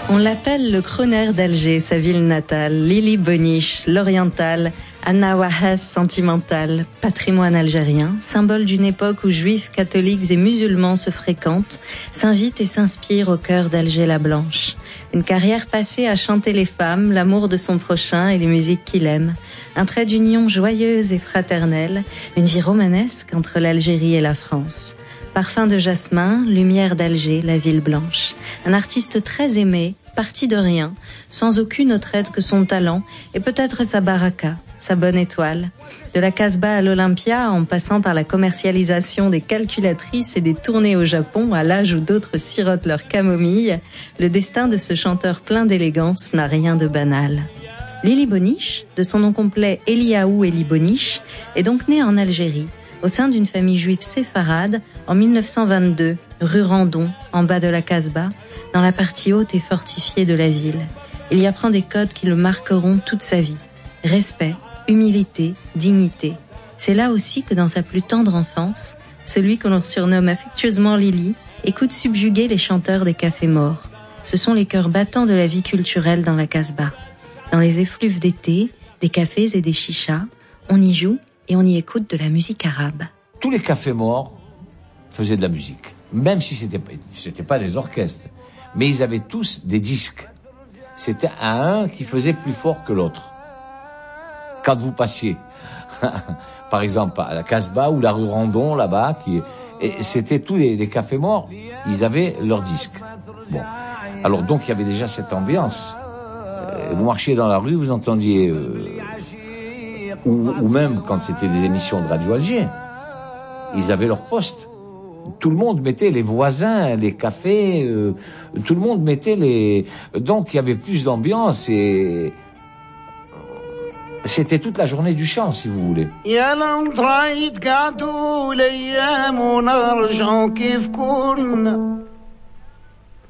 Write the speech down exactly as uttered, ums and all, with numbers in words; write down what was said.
On l'appelle le crooner d'Alger, sa ville natale, Lili Boniche, l'orientale, Anna Wahas sentimentale, patrimoine algérien, symbole d'une époque où juifs, catholiques et musulmans se fréquentent, s'invitent et s'inspirent au cœur d'Alger la Blanche. Une carrière passée à chanter les femmes, l'amour de son prochain et les musiques qu'il aime. Un trait d'union joyeuse et fraternelle, une vie romanesque entre l'Algérie et la France. Parfum de jasmin, lumière d'Alger, la ville blanche. Un artiste très aimé, parti de rien, sans aucune autre aide que son talent et peut-être sa baraka, sa bonne étoile. De la Casbah à l'Olympia, en passant par la commercialisation des calculatrices et des tournées au Japon, à l'âge où d'autres sirotent leur camomille, le destin de ce chanteur plein d'élégance n'a rien de banal. Lili Boniche, de son nom complet Eliaou Eli Boniche, est donc né en Algérie, au sein d'une famille juive séfarade, en mille neuf cent vingt-deux, rue Randon, en bas de la Casbah, dans la partie haute et fortifiée de la ville. Il y apprend des codes qui le marqueront toute sa vie. Respect, humilité, dignité. C'est là aussi que dans sa plus tendre enfance, celui que l'on surnomme affectueusement Lili écoute subjuguer les chanteurs des cafés morts. Ce sont les cœurs battants de la vie culturelle dans la Casbah. Dans les effluves d'été, des cafés et des chichas, on y joue et on y écoute de la musique arabe. Tous les cafés morts faisaient de la musique, même si c'était pas, c'était pas des orchestres, mais ils avaient tous des disques. C'était un qui faisait plus fort que l'autre. Quand vous passiez, par exemple, à la Casbah ou la rue Randon, là-bas, qui, et c'était tous les, les cafés morts, ils avaient leurs disques. Bon. Alors donc, il y avait déjà cette ambiance. Euh, vous marchiez dans la rue, vous entendiez, euh, ou, ou même quand c'était des émissions de Radio Alger, ils avaient leur poste. Tout le monde mettait les voisins, les cafés, euh, tout le monde mettait les... Donc, il y avait plus d'ambiance et... C'était toute la journée du chant, si vous voulez.